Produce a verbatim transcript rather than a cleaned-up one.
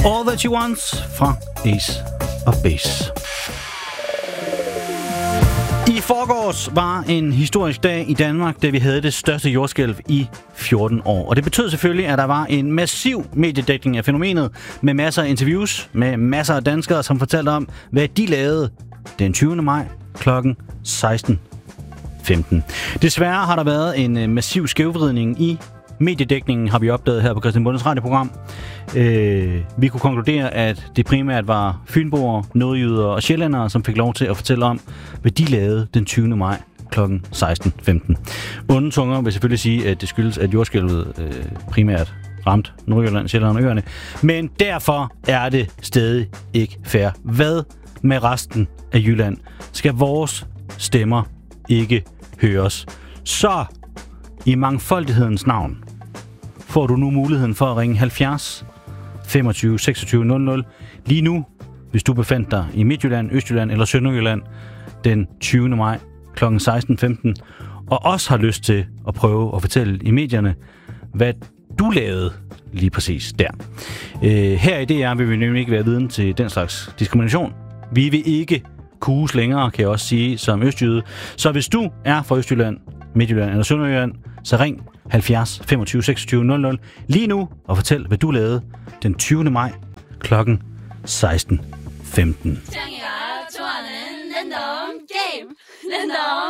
All That She Wants fra Ace of Base. I forgårs var en historisk dag i Danmark, da vi havde det største jordskælv i fjorten år. Og det betød selvfølgelig, at der var en massiv mediedækning af fænomenet, med masser af interviews, med masser af danskere, som fortalte om, hvad de lavede den tyvende maj klokken seksten femten. Desværre har der været en massiv skævvridning i mediedækningen, har vi opdaget her på Christian Bondes radioprogram. Øh, vi kunne konkludere, at det primært var fynboer, nordjyder og sjællændere, som fik lov til at fortælle om, hvad de lavede den tyvende maj klokken seksten femten. Onde tunger vil selvfølgelig sige, at det skyldes, at jordskælvet øh, primært ramt Nordjylland, Sjælland og øerne. Men derfor er det stadig ikke fair. Hvad med resten af Jylland? Skal vores stemmer ikke høres? Så i mangfoldighedens navn får du nu muligheden for at ringe halvfjerds femogtyve seksogtyve nul nul lige nu, hvis du befandt dig i Midtjylland, Østjylland eller Sønderjylland den tyvende maj klokken seksten femten, og også har lyst til at prøve at fortælle i medierne, hvad du lavede lige præcis der. Øh, her i D R vil vi nemlig ikke være viden til den slags diskrimination. Vi vil ikke kuges længere, kan jeg også sige, som østjyde. Så hvis du er fra Østjylland, Midtjylland eller Sønderjylland, så ring halvfjerds femogtyve seksogtyve nul nul lige nu og fortæl, hvad du lavede den tyvende maj klokken seksten femten.